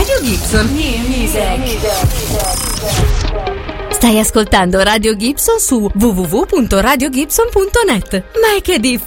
Radio Gibson. Stai ascoltando Radio Gibson su www.radiogibson.net. Ma è che differenza!